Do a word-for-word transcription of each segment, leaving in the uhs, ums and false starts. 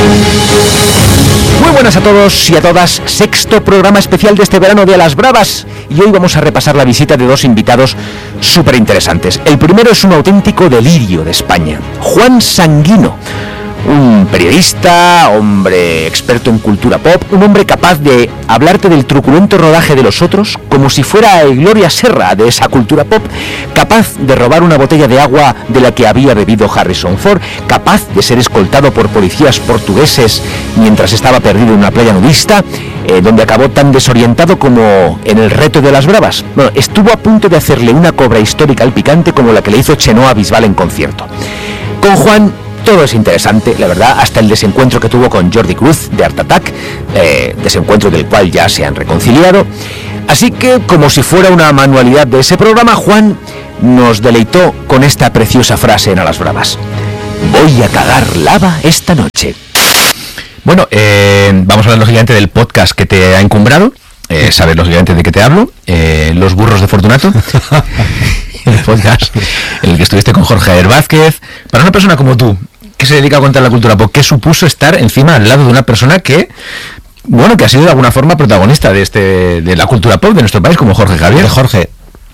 Muy buenas a todos y a todas, sexto programa especial de este verano de A las Bravas, y hoy vamos a repasar la visita de dos invitados súper interesantes. El primero es un auténtico delirio de España, Juan Sanguino, un periodista, hombre experto en cultura pop, un hombre capaz de hablarte del truculento rodaje de Los Otros como si fuera el Gloria Serra de esa cultura pop, capaz de robar una botella de agua de la que había bebido Harrison Ford, capaz de ser escoltado por policías portugueses mientras estaba perdido en una playa nudista, eh, donde acabó tan desorientado como en el reto de las Bravas. Bueno, estuvo a punto de hacerle una cobra histórica al picante como la que le hizo Chenoa Bisbal en concierto. Con Juan todo es interesante, la verdad, hasta el desencuentro que tuvo con Jordi Cruz de Art Attack, eh, desencuentro del cual ya se han reconciliado. Así que, como si fuera una manualidad de ese programa, Juan nos deleitó con esta preciosa frase en A las Bravas: voy a cagar lava esta noche. Bueno, eh, vamos a hablar lógicamente del podcast que te ha encumbrado, eh, sabes lógicamente de qué te hablo, eh, Los Burros de Fortunato. El podcast en el que estuviste con Jorge Javier Vázquez. Para una persona como tú, que se dedica a contar la cultura pop, ¿qué supuso estar encima al lado de una persona que, bueno, que ha sido de alguna forma protagonista de este de la cultura pop de nuestro país, como Jorge Javier? Jorge.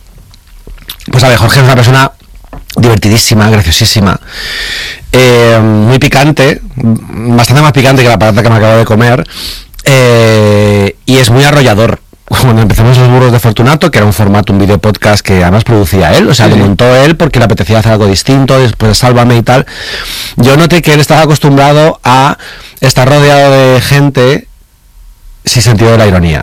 Pues a ver, Jorge es una persona divertidísima, graciosísima, eh, muy picante, bastante más picante que la patata que me acabo de comer, eh, y es muy arrollador. Cuando empezamos Los Burros de Fortunato, que era un formato, un video podcast que además producía él, o sea, sí, lo montó él porque le apetecía hacer algo distinto, después de Sálvame y tal, yo noté que él estaba acostumbrado a estar rodeado de gente sin sentido de la ironía.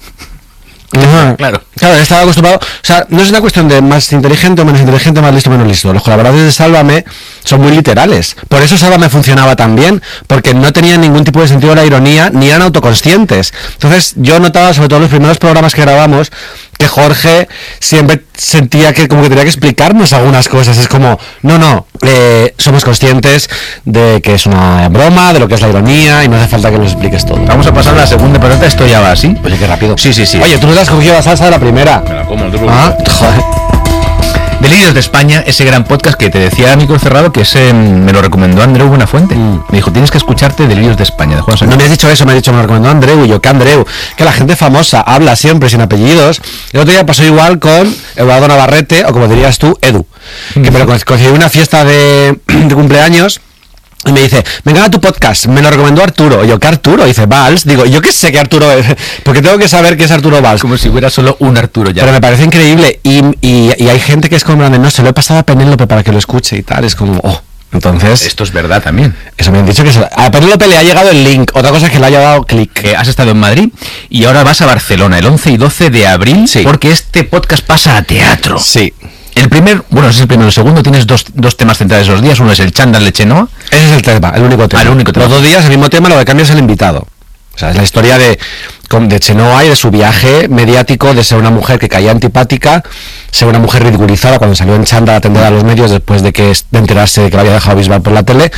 Ajá, claro. Claro, él estaba acostumbrado, o sea, no es una cuestión de más inteligente o menos inteligente, más listo o menos listo. Los colaboradores de Sálvame son muy literales. Por eso Sálvame funcionaba tan bien, porque no tenían ningún tipo de sentido de la ironía, ni eran autoconscientes. Entonces, yo notaba, sobre todo en los primeros programas que grabamos, que Jorge siempre sentía que como que tenía que explicarnos algunas cosas. Es como, no, no, eh, somos conscientes de que es una broma, de lo que es la ironía, y no hace falta que nos expliques todo. Vamos a pasar a la segunda patata, esto ya va así. Oye, qué rápido. Sí, sí, sí. Oye, tú no te has cogido la salsa de la primera. Me la como, no te Ah, joder. Delirios de España, ese gran podcast que te decía a micro cerrado, que ese me lo recomendó Andreu Buenafuente. Mm. Me dijo, tienes que escucharte Delirios de España, de Juan Sanguino. No me has dicho eso, me has dicho, me lo recomendó Andreu, y yo, ¿qué Andreu? Que la gente famosa habla siempre sin apellidos. El otro día pasó igual con Eduardo Navarrete, o como dirías tú, Edu, mm. que me lo conocí en una fiesta de, de cumpleaños. Y me dice, venga a tu podcast, me lo recomendó Arturo. Y yo, ¿qué Arturo? Y dice, Valls. Digo, yo qué sé qué Arturo es, porque tengo que saber qué es Arturo Valls. Como si hubiera solo un Arturo ya. Pero me parece increíble. Y, y, y hay gente que es como, no, se lo he pasado a Penélope para que lo escuche y tal. Es como, oh. Entonces, esto es verdad también. Eso me han dicho que se, a Penélope le ha llegado el link. Otra cosa es que le haya dado clic. Eh, has estado en Madrid y ahora vas a Barcelona el once y doce de abril, sí, porque este podcast pasa a teatro. Sí. El primer, bueno, ese es el primero. El segundo, tienes dos, dos temas centrales los días. Uno es el chándal de Chenoa. Ese es el tema, el único tema. Ah, el único tema. Los dos días el mismo tema, lo que cambia es el invitado. O sea, es la historia de, de Chenoa y de su viaje mediático, de ser una mujer que caía antipática, ser una mujer ridiculizada cuando salió en chándal a atender a los medios después de que de enterarse de que la había dejado Bisbal por la tele.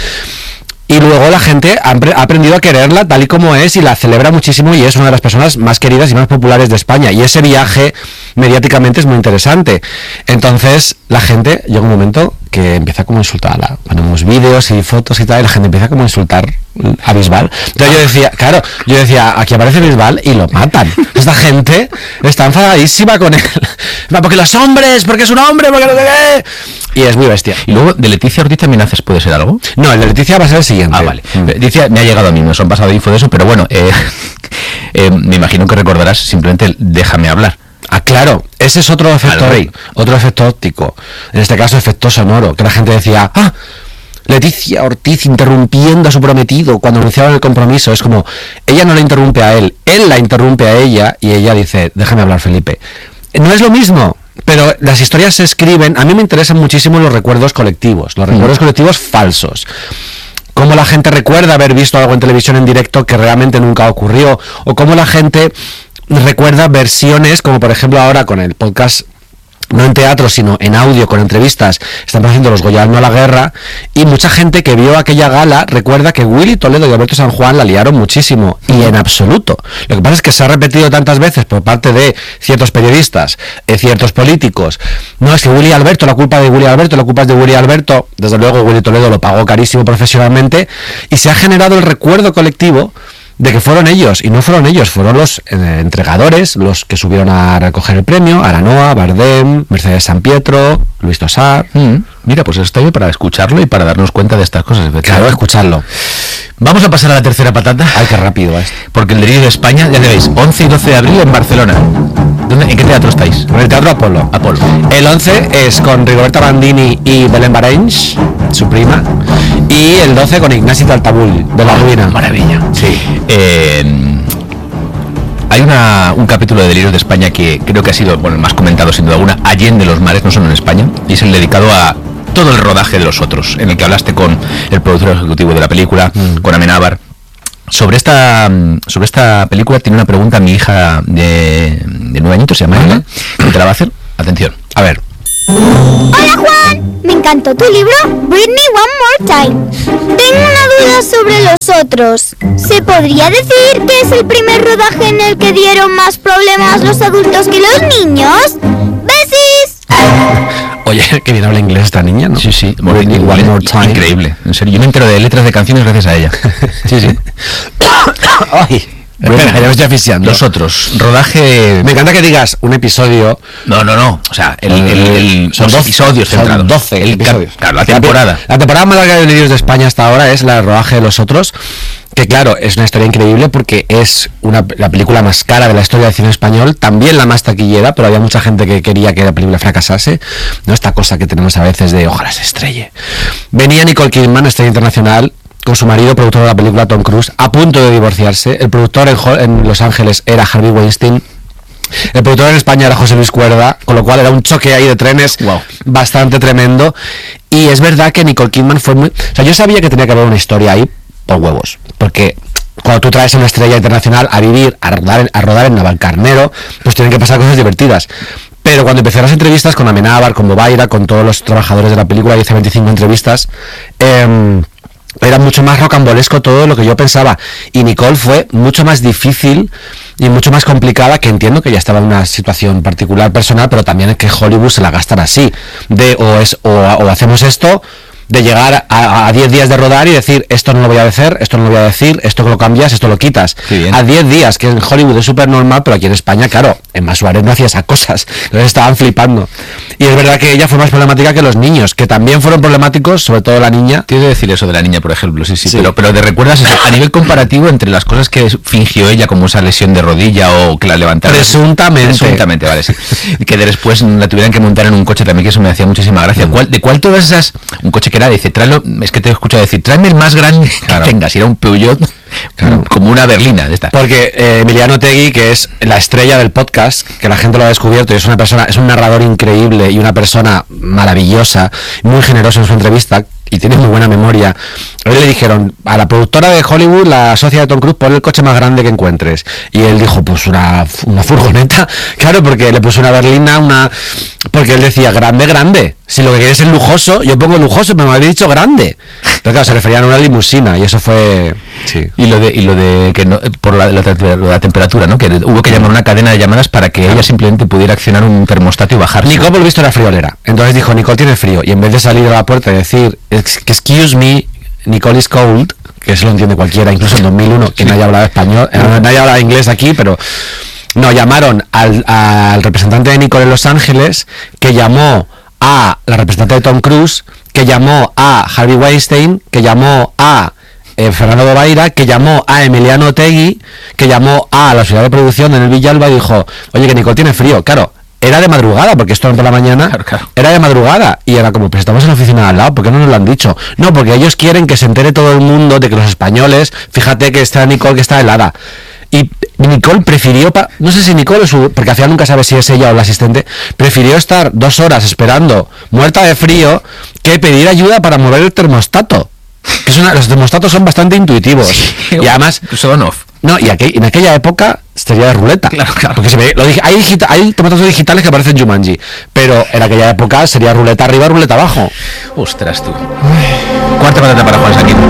Y luego la gente ha aprendido a quererla tal y como es y la celebra muchísimo, y es una de las personas más queridas y más populares de España. Y ese viaje mediáticamente es muy interesante. Entonces la gente llega un momento que empieza como a insultarla. Ponemos vídeos y fotos y tal, y la gente empieza como a insultar a Bisbal. Entonces yo decía, claro, yo decía, aquí aparece Bisbal y lo matan. Esta gente está enfadadísima con él. Porque los hombres, porque es un hombre, porque no sé qué. Y es muy bestia. Y luego, ¿de Leticia Ortiz también haces, puede ser algo? No, el de Leticia va a ser el siguiente. Ah, vale. Mm. Leticia me ha llegado a mí, nos han pasado info de eso, pero bueno, eh, eh, me imagino que recordarás simplemente el Déjame hablar. Ah, claro, ese es otro efecto, otro efecto óptico, en este caso efecto sonoro, que la gente decía, ah, Leticia Ortiz interrumpiendo a su prometido cuando anunciaban el compromiso. Es como, ella no le interrumpe a él, él la interrumpe a ella, y ella dice, déjame hablar, Felipe. No es lo mismo, pero las historias se escriben. A mí me interesan muchísimo los recuerdos colectivos, los recuerdos mm. colectivos falsos. Cómo la gente recuerda haber visto algo en televisión en directo que realmente nunca ocurrió, o cómo la gente recuerda versiones, como por ejemplo ahora con el podcast no en teatro, sino en audio, con entrevistas, están haciendo los Goya no a la guerra, y mucha gente que vio aquella gala recuerda que Willy Toledo y Alberto San Juan la liaron muchísimo, y en absoluto. Lo que pasa es que se ha repetido tantas veces por parte de ciertos periodistas, eh, ciertos políticos, no, es que Willy Alberto, la culpa de Willy Alberto, la culpa es de Willy Alberto, desde luego Willy Toledo lo pagó carísimo profesionalmente, y se ha generado el recuerdo colectivo de que fueron ellos, y no fueron ellos, fueron los eh, entregadores, los que subieron a recoger el premio, Aranoa, Bardem, Mercedes Sampietro, Luis Tosar. Mm, mira, pues está bien para escucharlo y para darnos cuenta de estas cosas. Claro, escucharlo. Vamos a pasar a la tercera patata. Ay, qué rápido va esto. Porque el Delirio de España, ya veis, once y doce de abril en Barcelona. ¿Dónde, ¿En qué teatro estáis? En el Teatro Apolo. Apolo. El once es con Rigoberta Bandini y Belén Barenys, su prima, y el doce con Ignasi Taltabul, de La Ruina. Maravilla. Sí. Eh, hay una, un capítulo de Delirios de España que creo que ha sido, bueno, el más comentado sin duda alguna, Allende los mares, no solo en España, y es el dedicado a todo el rodaje de Los Otros, en el que hablaste con el productor ejecutivo de la película, mm. con Amenábar. Sobre esta sobre esta película tiene una pregunta mi hija de, de nueve añitos, se llama Ella, que te la va a hacer. Atención. A ver. Hola Juan, me encantó tu libro Britney One More Time. Tengo una duda sobre Los Otros. ¿Se podría decir que es el primer rodaje en el que dieron más problemas los adultos que los niños? ¡Besis! Oye, que bien habla inglés esta niña, ¿no? Sí, sí. Britney One More Time. Increíble. En serio, yo me entero de letras de canciones gracias a ella. Sí, sí. Ay. Espera, ya me estoy asfixiando. Los Otros, rodaje... Me encanta que digas un episodio... No, no, no, o sea, el, el, el, son los doce episodios centrados. Son doce el episodios. Claro, la temporada. La, la temporada más larga de Delirios de España hasta ahora es la rodaje de Los Otros, que claro, es una historia increíble porque es una, la película más cara de la historia del cine español, también la más taquillera, pero había mucha gente que quería que la película fracasase, ¿no? Esta cosa que tenemos a veces de ojalá se estrelle. Venía Nicole Kidman, estrella internacional, con su marido, productor de la película, Tom Cruise, a punto de divorciarse. El productor en, en Los Ángeles era Harvey Weinstein. El productor en España era José Luis Cuerda, con lo cual era un choque ahí de trenes wow. bastante tremendo. Y es verdad que Nicole Kidman fue muy... O sea, yo sabía que tenía que haber una historia ahí por huevos, porque cuando tú traes a una estrella internacional a vivir, a rodar, a rodar en Navalcarnero, pues tienen que pasar cosas divertidas. Pero cuando empecé las entrevistas con Amenábar, con Bobaira, con todos los trabajadores de la película, hice veinticinco entrevistas, eh, era mucho más rocambolesco todo lo que yo pensaba, y Nicole fue mucho más difícil y mucho más complicada, que entiendo que ya estaba en una situación particular personal, pero también es que Hollywood se la gastan así, de o es o, o hacemos esto, de llegar a diez días de rodar y decir esto no lo voy a hacer, esto no lo voy a decir, esto lo cambias, esto lo quitas, a diez días, que en Hollywood es súper normal, pero aquí en España, claro, en Más Suárez no hacía esas cosas, entonces estaban flipando. Y es verdad que ella fue más problemática que los niños, que también fueron problemáticos, sobre todo la niña. Tienes que decir eso de la niña, por ejemplo, sí, sí, sí. Pero, pero ¿te recuerdas eso, a nivel comparativo entre las cosas que fingió ella, como esa lesión de rodilla o que la levantara? Presuntamente. Presuntamente, vale, sí. Y que después la tuvieran que montar en un coche también, que eso me hacía muchísima gracia. Mm. ¿Cuál, ¿De cuál todas esas? Un coche que era, dice, tráelo, es que te he escuchado decir, tráeme el más grande claro. que tengas, y era un Peugeot, claro. como una berlina de esta. Porque eh, Emiliano Tegui, que es la estrella del podcast, que la gente lo ha descubierto, y es una persona, es un narrador increíble y una persona maravillosa, muy generoso en su entrevista, y tiene muy buena memoria. A él le dijeron, a la productora de Hollywood, la socia de Tom Cruise, pon el coche más grande que encuentres. Y él dijo, pues una, una furgoneta. Claro, porque le puso una berlina, una... Porque él decía, grande, grande. Si lo que quieres es lujoso, yo pongo lujoso, pero me habéis dicho grande. Pero claro, se referían a una limusina, y eso fue... Sí. Y lo de y lo de que no, por la, la, la temperatura, ¿no? Que hubo que llamar una cadena de llamadas para que ella simplemente pudiera accionar un termostato y bajarse. Nicole, por lo visto, era friolera. Entonces dijo, Nicole tiene frío. Y en vez de salir a la puerta y decir, excuse me, Nicole is cold, que eso lo entiende cualquiera, incluso en dos mil uno, que sí. nadie hablaba español, eh, nadie hablaba inglés aquí, pero... No, llamaron al, al representante de Nicole en Los Ángeles, que llamó a la representante de Tom Cruise, que llamó a Harvey Weinstein, que llamó a eh, Fernando Bobaira, que llamó a Emiliano Tegui, que llamó a la sociedad de producción de Nel Villalba y dijo, oye, que Nicole tiene frío. Claro, era de madrugada, porque esto no por la mañana, claro, claro. era de madrugada, y era como, pues estamos en la oficina de al lado, ¿por qué no nos lo han dicho? No, porque ellos quieren que se entere todo el mundo de que los españoles, fíjate que está Nicole que está helada. Y Nicole prefirió, pa- no sé si Nicole o su, porque al final nunca sabe si es ella o la asistente, prefirió estar dos horas esperando, muerta de frío, que pedir ayuda para mover el termostato. Que es una, los termostatos son bastante intuitivos. Sí, y además son off. No, y aquel, en aquella época sería de ruleta. Claro, claro. Porque se ve, lo digi- hay, digita- hay tomatosos digitales que parecen Jumanji, pero en aquella época sería ruleta arriba, ruleta abajo. Ostras, tú. Cuarta patata para Juan Sanguino.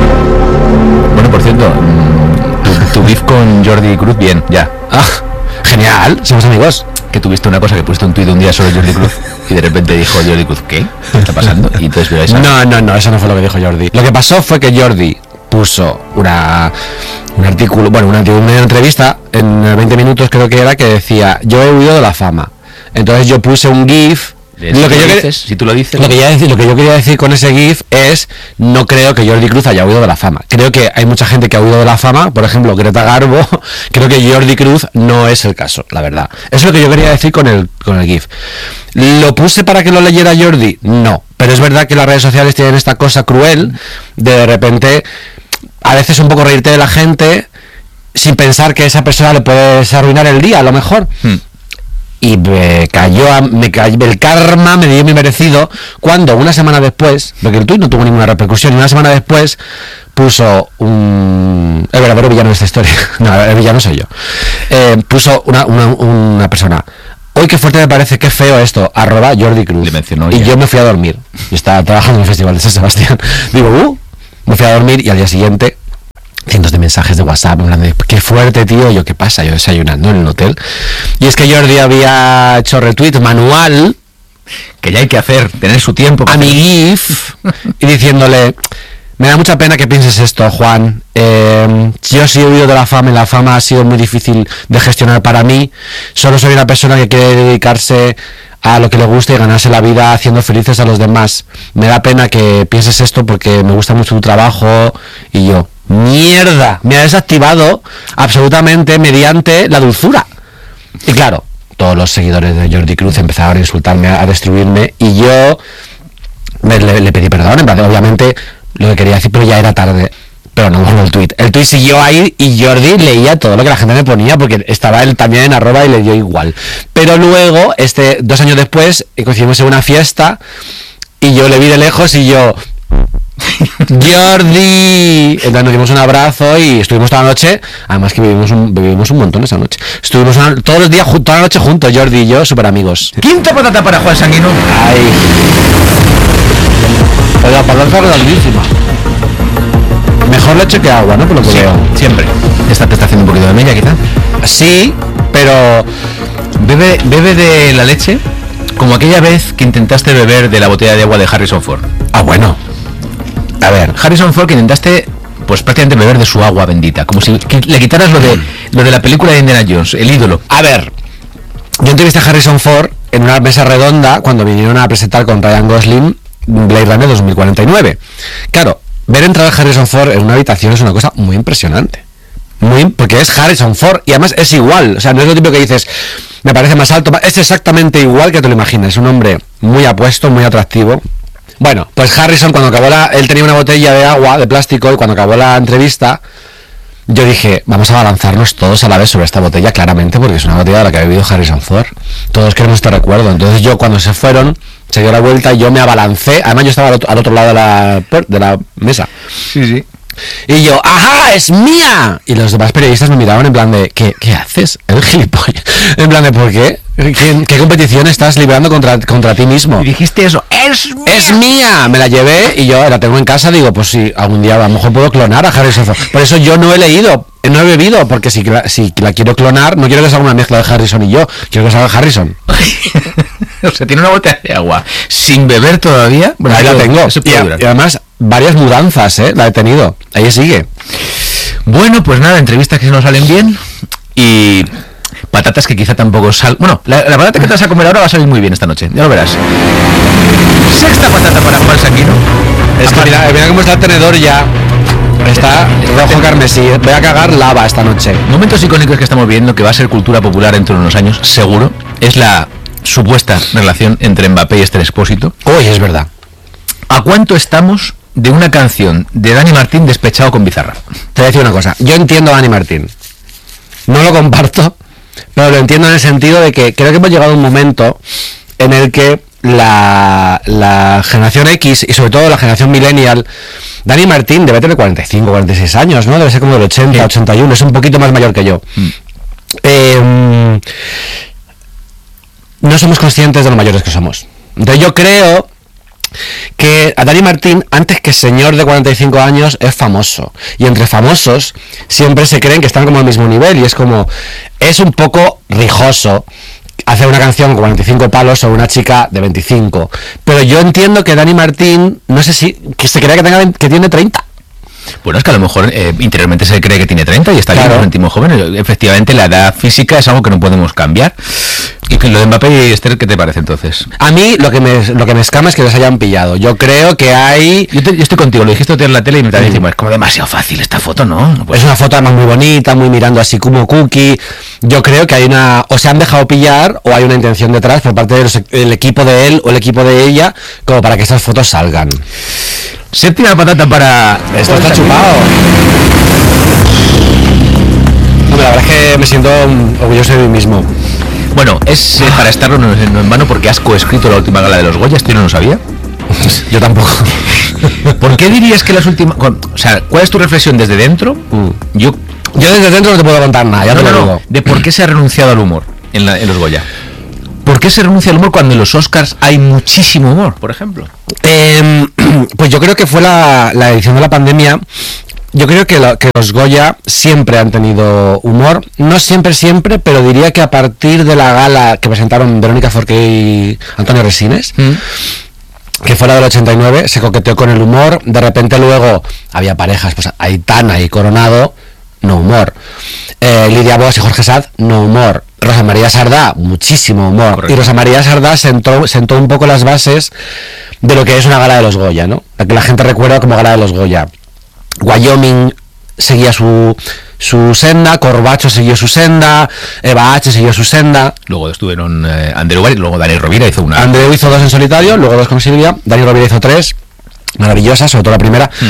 Bueno, por cierto, mm, tu, tu beef con Jordi Cruz, bien, ya. Ah, genial, somos amigos. Que tuviste una cosa que pusiste un tuit un día sobre Jordi Cruz y de repente dijo Jordi Cruz, ¿qué? ¿Qué está pasando? Y entonces veo esa... No, no, no, eso no fue lo que dijo Jordi. Lo que pasó fue que Jordi puso una un artículo, bueno, una, una entrevista en veinte minutos creo que era, que decía, yo he huido de la fama. Entonces yo puse un GIF. Si Lo que, tú yo lo quer- dices, si tú lo dices... lo, que ya decir, lo que yo quería decir con ese GIF es, no creo que Jordi Cruz haya huido de la fama. Creo que hay mucha gente que ha huido de la fama, por ejemplo, Greta Garbo. Creo que Jordi Cruz no es el caso, la verdad. Eso es lo que yo quería decir con el, con el GIF. ¿Lo puse para que lo leyera Jordi? No. Pero es verdad que las redes sociales tienen esta cosa cruel de de repente, a veces un poco reírte de la gente sin pensar que esa persona le puedes arruinar el día, a lo mejor. Hmm. Y me cayó, a- me cayó, el karma me dio mi merecido cuando una semana después, porque el tuit no tuvo ninguna repercusión, y una semana después puso un... El verdadero villano de esta historia, no, el villano soy yo. Eh, puso una, una, una persona, hoy qué fuerte me parece, qué feo esto, arroba Jordi Cruz. Le mencionó y ya. yo me fui a dormir. Yo estaba trabajando en el Festival de San Sebastián. Digo, uh, me fui a dormir y al día siguiente cientos de mensajes de WhatsApp en plan de, qué fuerte, tío. Yo, ¿qué pasa? Yo desayunando en el hotel. Y es que Jordi había hecho retweet manual Que ya hay que hacer, tener su tiempo. a mi GIF y diciéndole, me da mucha pena que pienses esto, Juan. Eh, yo sí he huido de la fama y la fama ha sido muy difícil de gestionar para mí. Solo soy una persona que quiere dedicarse a lo que le gusta y ganarse la vida haciendo felices a los demás. Me da pena que pienses esto porque me gusta mucho tu trabajo. Y yo, mierda, me ha desactivado absolutamente mediante la dulzura. Y claro, todos los seguidores de Jordi Cruz empezaron a insultarme, a destruirme, y yo me- le, le pedí perdón, en plan, obviamente lo que quería decir, pero ya era tarde. Pero no borró el tuit. El tuit siguió ahí y Jordi leía todo lo que la gente me ponía, porque estaba él también en arroba y le dio igual. Pero luego, este dos años después, eh, coincidimos en una fiesta y yo le vi de lejos y yo... Jordi. Entonces nos dimos un abrazo y estuvimos toda la noche. Además que vivimos un, vivimos un montón esa noche. Estuvimos una- todos los días, ju- toda la noche juntos, Jordi y yo, súper amigos. Quinta patata para Juan Sanguino. Ay. Oiga, palanca redondísima. Mejor leche que agua, ¿no? Por lo que Sí, veo. siempre. Esta te está haciendo un poquito de mella, quizá. Sí, pero... Bebe, bebe de la leche como aquella vez que intentaste beber de la botella de agua de Harrison Ford. Ah, bueno. A ver. Harrison Ford, que intentaste pues prácticamente beber de su agua bendita, como si que le quitaras lo de lo de la película de Indiana Jones, el ídolo. A ver. Yo entrevisté a Harrison Ford en una mesa redonda cuando vinieron a presentar con Ryan Gosling Blade Runner dos mil cuarenta y nueve. Claro, ver entrar a Harrison Ford en una habitación es una cosa muy impresionante. Muy, porque es Harrison Ford y además es igual. O sea, no es lo típico que dices, me parece más alto. Es exactamente igual que te lo imaginas. Es un hombre muy apuesto, muy atractivo. Bueno, pues Harrison, cuando acabó la... Él tenía una botella de agua, de plástico, y cuando acabó la entrevista, yo dije, vamos a balanzarnos todos a la vez sobre esta botella, claramente, porque es una botella de la que ha bebido Harrison Ford. Todos queremos este recuerdo. Entonces yo, cuando se fueron, se dio la vuelta y yo me abalancé. Además, yo estaba al otro, al otro lado de la, puer- de la mesa. Sí, sí. Y yo, ¡ajá, es mía! Y los demás periodistas me miraban en plan de, ¿qué, qué haces? El gilipollas. En plan de, ¿por qué? ¿Qué, qué competición estás librando contra, contra ti mismo? Y dijiste eso, es mía. ¡Es mía! Me la llevé y yo la tengo en casa. Digo, pues si algún día a lo mejor puedo clonar a Harrison Ford. Por eso yo no he leído, no he bebido, porque si, la- si la quiero clonar, no quiero que salga una mezcla de Harrison y yo, quiero que salga Harrison. O sea, tiene una botella de agua sin beber todavía. Bueno, Ahí la eso- tengo. eso Y, puede a- durar. y además, varias mudanzas, ¿eh? La he tenido. Ahí sigue. Bueno, pues nada, entrevistas que no salen bien y patatas que quizá tampoco sal... Bueno, la, la patata que te vas a comer ahora va a salir muy bien esta noche, ya lo verás. Sexta patata para Juan Sanguino. Es que mira, mira cómo está el tenedor ya. Está rojo carmesí. Voy a cagar lava esta noche. Momentos icónicos que estamos viendo, que va a ser cultura popular dentro de unos años, seguro, es la supuesta relación entre Mbappé y Esther Expósito. Uy, es verdad. ¿A cuánto estamos de una canción de Dani Martín despechado con Bizarra? Te voy a decir una cosa. Yo entiendo a Dani Martín. No lo comparto, pero lo entiendo en el sentido de que creo que hemos llegado a un momento en el que la, la generación X y sobre todo la generación millennial, Dani Martín debe tener cuarenta y cinco, cuarenta y seis años, ¿no? Debe ser como del ochenta, sí. ochenta y uno, es un poquito más mayor que yo. Mm. Eh, no somos conscientes de lo mayores que somos. Entonces yo creo que a Dani Martín, antes que señor de cuarenta y cinco años, es famoso. Y entre famosos siempre se creen que están como al mismo nivel. Y es como, es un poco rijoso hacer una canción con cuarenta y cinco palos sobre una chica de veinticinco. Pero yo entiendo que Dani Martín, no sé si, que se crea que, tenga, que tiene treinta. Bueno, es que a lo mejor eh, interiormente se cree que tiene treinta y está bien, claro. Nos sentimos jóvenes. Efectivamente, la edad física es algo que no podemos cambiar. Y que lo de Mbappé y Esther, ¿qué te parece entonces? A mí lo que me lo que me escama es que les hayan pillado. Yo creo que hay... Yo, te, yo estoy contigo, lo dijiste en la tele y me también decimos, es como demasiado fácil esta foto, ¿no? Pues es una foto además muy bonita, muy mirando así como cookie. Yo creo que hay una... O se han dejado pillar o hay una intención detrás por parte del equipo de él o el equipo de ella como para que esas fotos salgan. Séptima patata para... Esto está chupado. No, la verdad es que me siento orgulloso de mí mismo. Bueno, es eh, para estarlo no, no en vano porque has coescrito la última gala de los Goya, esto yo no lo sabía. Yo tampoco. ¿Por qué dirías que las últimas... O sea, ¿cuál es tu reflexión desde dentro? Mm. Yo yo desde dentro no te puedo contar nada, ya no, te lo no, digo. De por qué se ha renunciado al humor en, la, en los Goya. ¿Por qué se renuncia al humor cuando en los Oscars hay muchísimo humor, por ejemplo? Eh, pues yo creo que fue la, la edición de la pandemia. Yo creo que, lo, que los Goya siempre han tenido humor, no siempre, siempre, pero diría que a partir de la gala que presentaron Verónica Forqué y Antonio Resines, mm. que fue la del ochenta y nueve, se coqueteó con el humor. De repente luego había parejas, pues Aitana y Coronado, no humor. Eh, Lidia Boas y Jorge Sad, no humor. Rosa María Sardá, muchísimo humor. Correcto. Y Rosa María Sardá sentó, sentó un poco las bases de lo que es una gala de los Goya, ¿no? La que la gente recuerda como gala de los Goya. Wyoming seguía su su senda, Corbacho siguió su senda, Eva H siguió su senda. Luego estuvieron eh, Andreu Bar, luego Dani Rovira hizo una. Andreu hizo dos en solitario, luego dos con Silvia, Dani Rovira hizo tres, maravillosas, sobre todo la primera. Mm.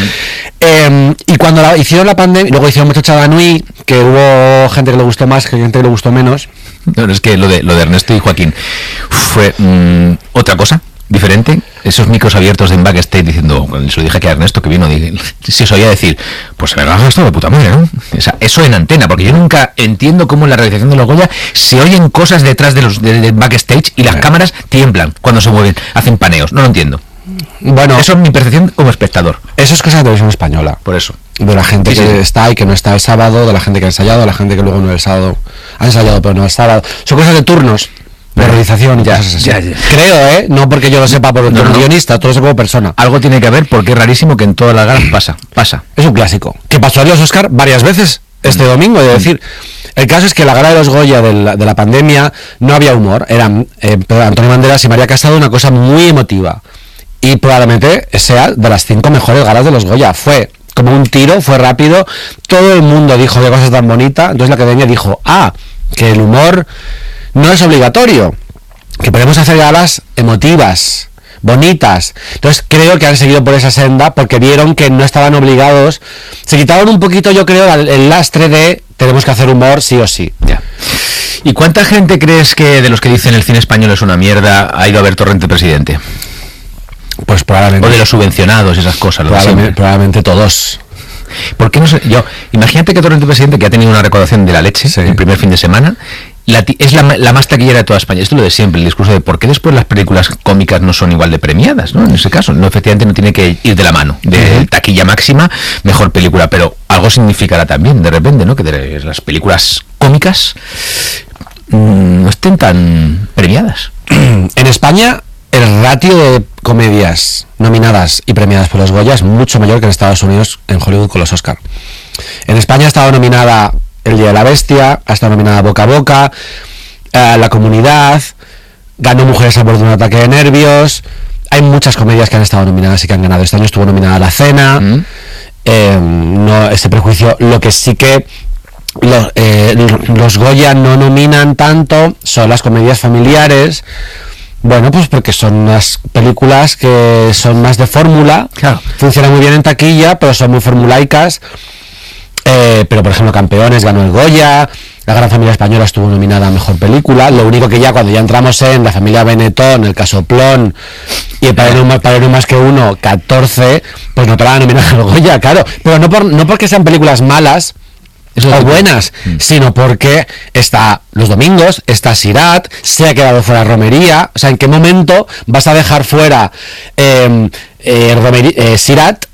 Eh, y cuando la, hicieron la pandemia, luego hicieron Muchacha Danui, que hubo gente que le gustó más, que gente que le gustó menos. No, no, es que lo de lo de Ernesto y Joaquín fue mmm, otra cosa. Diferente, esos micros abiertos en backstage diciendo, cuando se lo dije que a Ernesto que vino, dije, si os oía decir, pues se me lo ha gastado de puta madre, ¿no? O sea, eso en antena, porque yo nunca entiendo cómo en la realización de los Goya se oyen cosas detrás de los de, de backstage y las claro. cámaras tiemblan cuando se mueven, hacen paneos, no lo entiendo. Bueno, eso es mi percepción como espectador. Eso es cosa de televisión española. Por eso. De la gente sí, que sí. está y que no está el sábado, de la gente que ha ensayado, de la gente que luego no el sábado ha ensayado pero no el sábado. Son cosas de turnos. De realización y ya, cosas así. Ya, ya. Creo, ¿eh? No porque yo lo sepa por no, no. guionista, todo eso como persona. Algo tiene que haber porque es rarísimo que en todas las galas pasa, pasa. Es un clásico. Que pasó a los Oscar varias veces este mm. domingo, es decir, el caso es que la gala de los Goya de la, de la pandemia no había humor, eran eh, Antonio Banderas y María Casado, una cosa muy emotiva. Y probablemente sea de las cinco mejores galas de los Goya. Fue como un tiro, fue rápido, todo el mundo dijo qué cosa tan bonita, entonces la academia dijo, ah, que el humor no es obligatorio, que podemos hacer galas emotivas, bonitas. Entonces creo que han seguido por esa senda porque vieron que no estaban obligados. Se quitaron un poquito, yo creo, el, el lastre de tenemos que hacer humor sí o sí. Ya. ¿Y cuánta gente crees que de los que dicen el cine español es una mierda ha ido a ver Torrente Presidente? Pues probablemente. O de los subvencionados, esas cosas. Probablemente, probablemente todos. ¿Por qué no sé? Yo, imagínate que Torrente Presidente, que ha tenido una recaudación de la leche sí. el primer fin de semana, La es la, la más taquillera de toda España. Esto es lo de siempre, el discurso de por qué después las películas cómicas no son igual de premiadas, ¿no? En ese caso, no, efectivamente no tiene que ir de la mano. De uh-huh. taquilla máxima, mejor película, pero algo significará también, de repente, ¿no? Que de las películas cómicas mmm, no estén tan premiadas. En España, el ratio de comedias nominadas y premiadas por los Goya es mucho mayor que en Estados Unidos, en Hollywood con los Oscar. En España ha estado nominada El Día de la Bestia, ha estado nominada Boca a Boca, eh, La Comunidad, ganó Mujeres a bordo de un ataque de nervios. Hay muchas comedias que han estado nominadas y que han ganado. Este año estuvo nominada La Cena. Mm. Eh, no, este prejuicio, lo que sí que los, eh, los Goya no nominan tanto son las comedias familiares. Bueno, pues porque son unas películas que son más de fórmula, claro. funcionan muy bien en taquilla, pero son muy formulaicas. Eh, Eh, pero por ejemplo Campeones ganó el Goya, La Gran Familia Española estuvo nominada a Mejor Película. Lo único que ya cuando ya entramos en La Familia Benetton, El Casoplón y El Padre no, Padre no más que uno, catorce, pues no te la van a nominar al Goya, claro, pero no, por, no porque sean películas malas o buenas, mm. sino porque está Los Domingos, está Sirat, se ha quedado fuera Romería. O sea, ¿en qué momento vas a dejar fuera eh, eh, Romería, eh, Sirat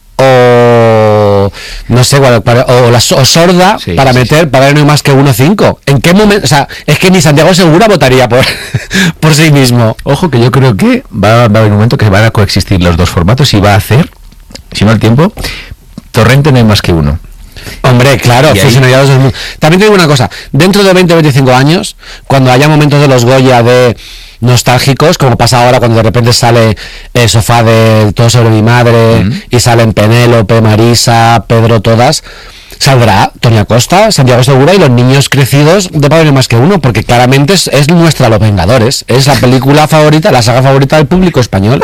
o no sé, o, o, la, o Sorda sí, para sí, meter sí. para ver no hay más que uno cinco? ¿En qué momento? O sea, es que ni Santiago Segura votaría por, por sí mismo. Ojo, que yo creo que va, va a haber un momento que van a coexistir los dos formatos y va a hacer, si no el tiempo, Torrente no hay más que uno. Hombre, claro, fusionariados del mundo. También te digo una cosa, dentro de veinte o veinticinco años, cuando haya momentos de los Goya de nostálgicos, como pasa ahora cuando de repente sale el Sofá de Todo sobre mi madre, mm. y salen Penélope, Marisa, Pedro, todas, saldrá Tony Acosta, Santiago Segura y los niños crecidos de Padre no más que uno, porque claramente es, es nuestra Los Vengadores, es la película favorita, la saga favorita del público español.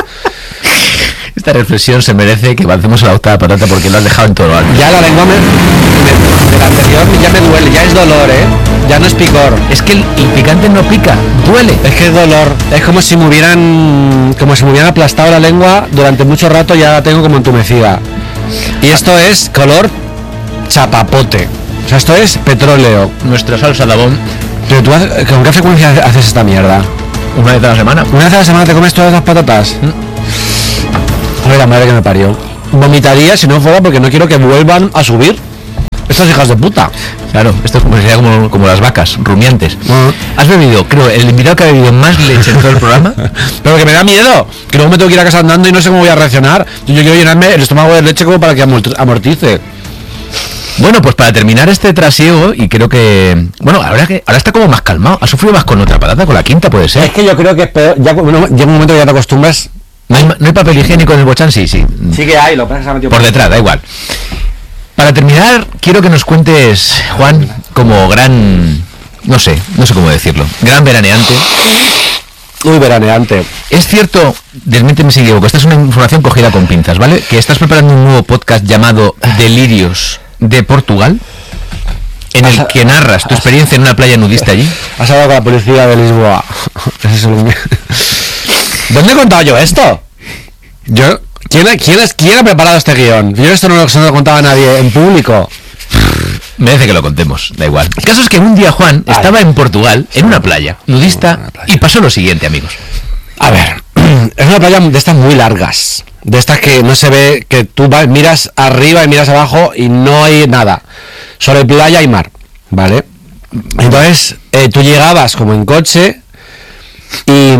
Esta reflexión se merece que avancemos a la octava patata porque lo has dejado en todo lo alto. Ya la lengua me, me, del anterior ya me duele, ya es dolor, ¿eh? Ya no es picor. Es que el, el picante no pica, duele. Es que es dolor. Es como si me hubieran como si me hubieran aplastado la lengua durante mucho rato, ya la tengo como entumecida. Y esto es color chapapote. O sea, esto es petróleo. Nuestra salsa de abón. Pero tú, ¿con qué frecuencia haces esta mierda? Una vez a la semana. ¿Una vez a la semana te comes todas las patatas? ¿Mm? A ver, la madre que me parió. Vomitaría si no fuera porque no quiero que vuelvan a subir estas hijas de puta. Claro, esto sería como, como las vacas, rumiantes. Uh-huh. ¿Has bebido? Creo, el invitado que ha bebido más leche en todo el programa. Pero que me da miedo, que luego me tengo que ir a casa andando y no sé cómo voy a reaccionar. Yo, yo quiero llenarme el estómago de leche como para que amortice. Bueno, pues para terminar este trasiego, y creo que... Bueno, ahora que ahora está como más calmado. ¿Ha sufrido más con otra patata? Con la quinta puede ser. Es que yo creo que es peor. Ya, bueno, llega un momento que ya te acostumbras. ¿No hay, ¿No hay papel higiénico en el Bochán? Sí, sí. Sí que hay, lo que pasa es que se ha metido por detrás, da igual. Para terminar, quiero que nos cuentes, Juan, como gran... No sé, no sé cómo decirlo. Gran veraneante. Muy veraneante. Es cierto, desmiénteme si equivoco, esta es una información cogida con pinzas, ¿vale? Que estás preparando un nuevo podcast llamado Delirios de Portugal, en el que narras tu experiencia en una playa nudista allí. Has hablado con la policía de Lisboa. Ese es el... ¿Dónde he contado yo esto? Yo, ¿quién, quién, es, ¿Quién ha preparado este guión? Yo esto no lo, no lo contaba a nadie en público. Merece que lo contemos, da igual. El caso es que un día Juan Ay. estaba en Portugal, en una playa nudista, una playa. y pasó lo siguiente, amigos. A ver, es una playa de estas muy largas, de estas que no se ve, que tú vas, miras arriba y miras abajo y no hay nada. Sobre playa y mar, ¿vale? Entonces, eh, tú llegabas como en coche y...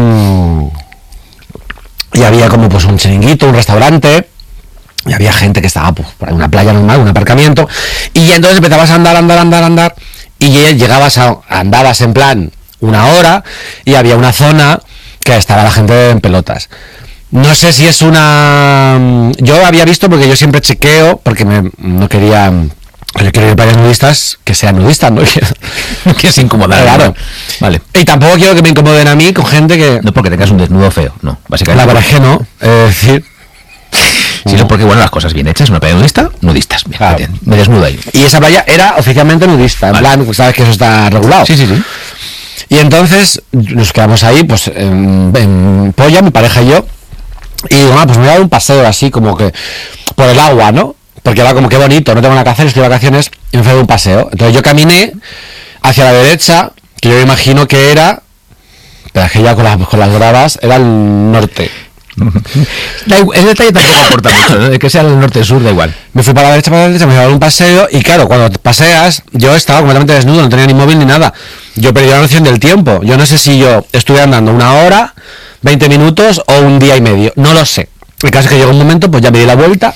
y había como pues un chiringuito, un restaurante, y había gente que estaba pues por una playa normal, un aparcamiento, y ya entonces empezabas a andar, andar, andar, andar, y ya llegabas a, andabas en plan una hora, y había una zona que estaba la gente en pelotas. No sé si es una... Yo había visto, porque yo siempre chequeo, porque me, no quería... Yo quiero ir a playas nudistas que sean nudistas, ¿no? No quieres incomodar. Claro. Vale. Y tampoco quiero que me incomoden a mí con gente que... No porque tengas un desnudo feo, no, básicamente. La verdad es que no. Es decir... Sino porque, bueno, las cosas bien hechas, una playa nudista, nudistas. Bien, claro. bien, me desnudo ahí. Y esa playa era oficialmente nudista, en vale. plan, sabes que eso está regulado. Sí, sí, sí. Y entonces nos quedamos ahí, pues, en, en Polla, mi pareja y yo, y digo, ah, pues me voy a dar un paseo así, como que, por el agua, ¿no? Porque era como que bonito, no tengo nada que hacer, estoy de vacaciones, y me fui a dar un paseo. Entonces yo caminé hacia la derecha, que yo me imagino que era, pero es que ya con las, con las bravas, era el norte. El detalle tampoco aporta mucho, ¿no? De que sea el norte-sur, da igual. Me fui para la derecha, para la derecha, me fui a dar un paseo, y claro, cuando paseas, yo estaba completamente desnudo, no tenía ni móvil ni nada. Yo perdí la noción del tiempo. Yo no sé si yo estuve andando una hora, veinte minutos o un día y medio, no lo sé. El caso es que llegó un momento, pues ya me di la vuelta.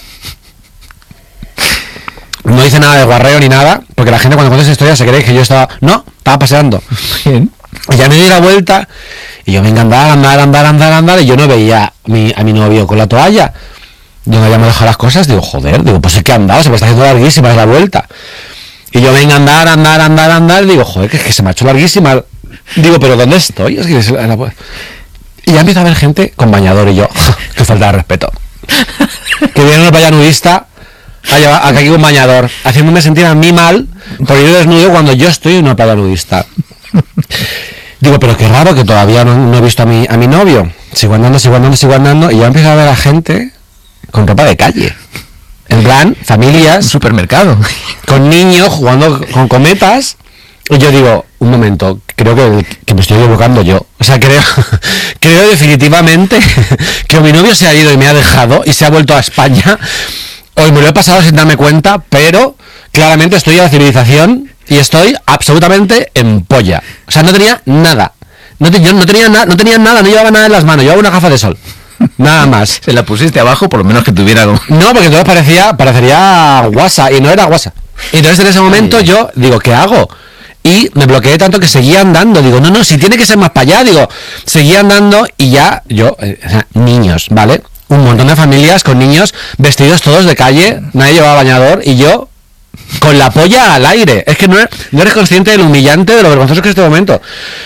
No hice nada de guarreo ni nada, porque la gente cuando cuenta esa historia se cree que yo estaba... No, estaba paseando. Bien. Y ya me di la vuelta y yo venga a andar, andar, andar, andar, andar, y yo no veía a mi, a mi novio con la toalla. Yo no habíamos dejado las cosas, digo, joder, digo, pues es que andaba, se me está haciendo larguísima la vuelta. Y yo venga a andar, andar, andar, andar, digo, joder, que es que se me ha hecho larguísima. Digo, pero ¿dónde estoy? Es que es la... Y ya empieza a haber gente con bañador y yo, que falta de respeto. Que viene una playa nudista a llevar a aquí un bañador, haciéndome sentir a mí mal por ir desnudo cuando yo estoy en una playa nudista. Digo, pero qué raro que todavía no, no he visto a mi, a mi novio. Sigo andando, sigo andando, sigo andando, y ya empiezo a ver a gente con ropa de calle. En plan, familias, supermercado, con niños jugando con cometas. Y yo digo, un momento, creo que, que me estoy equivocando yo. O sea, creo, creo definitivamente que mi novio se ha ido y me ha dejado y se ha vuelto a España. Hoy me lo he pasado sin darme cuenta, pero claramente estoy a la civilización y estoy absolutamente en polla. O sea, no tenía nada. No, te, yo no tenía nada, no tenía nada, no llevaba nada en las manos, llevaba una gafa de sol. Nada más. Se la pusiste abajo, por lo menos que tuviera algo. No, porque entonces parecía, parecería guasa, y no era guasa. Y entonces en ese momento ay, yo digo, ¿qué hago? Y me bloqueé tanto que seguía andando. Digo, no, no, si tiene que ser más para allá. Digo, seguía andando y ya, yo, eh, o sea, niños, ¿vale? Un montón de familias con niños vestidos todos de calle, nadie llevaba bañador y yo con la polla al aire. Es que no eres, no eres consciente de lo humillante, de lo vergonzoso que es este momento.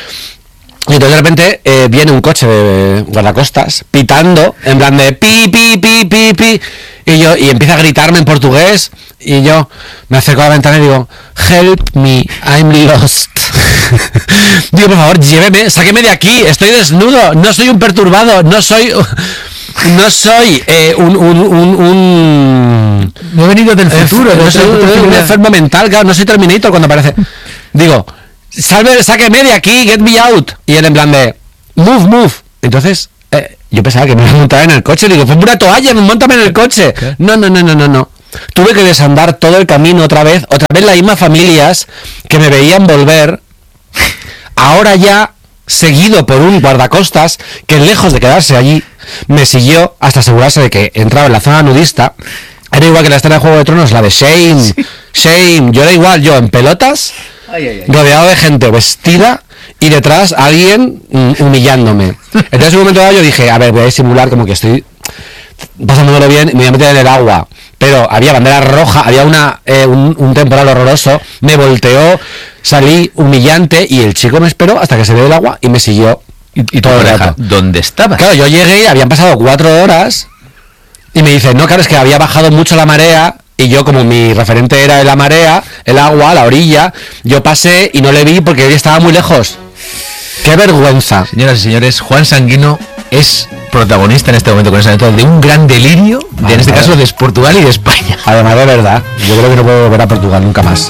Y entonces de repente eh, viene un coche de guardacostas pitando, en plan de pi, pi, pi, pi, pi, y yo, y empieza a gritarme en portugués, y yo me acerco a la ventana y digo, help me, I'm lost. Digo, por favor, lléveme, sáqueme de aquí, estoy desnudo, no soy un perturbado, no soy... No soy eh, un, un, un, un... No he venido del futuro, eh, no soy un, un enfermo mental, claro, no soy Terminator cuando aparece. Digo, salve, sáqueme de aquí, get me out. Y él en plan de, move, move. Entonces, eh, yo pensaba que me iba a montar en el coche. Digo, ponme una toalla, montame en el coche. ¿Qué? No, no, no, no, no, no. Tuve que desandar todo el camino otra vez, otra vez las mismas familias que me veían volver. Ahora ya seguido por un guardacostas que lejos de quedarse allí me siguió hasta asegurarse de que entraba en la zona nudista. Era igual que la escena de Juego de Tronos, la de Shame, sí. Shame, yo era igual, yo en pelotas, ay, ay, ay. rodeado de gente vestida y detrás alguien mm, humillándome. Entonces en un momento dado yo dije, a ver, voy a simular como que estoy pasándomelo bien y me voy a meter en el agua. Pero había bandera roja, había una eh, un, un temporal horroroso, me volteó, salí humillante y el chico me esperó hasta que se dio el agua y me siguió. Y, y todo el rato. ¿Dónde estabas? Claro, yo llegué y habían pasado cuatro horas y me dice, no, claro, es que había bajado mucho la marea y yo, como mi referente era la marea, el agua, la orilla, yo pasé y no le vi porque él estaba muy lejos. ¡Qué vergüenza! Señoras y señores, Juan Sanguino es protagonista en este momento con esa anécdota de un gran delirio, de, en este caso de Portugal y de España. Además, de verdad, yo creo que no puedo volver a Portugal nunca más.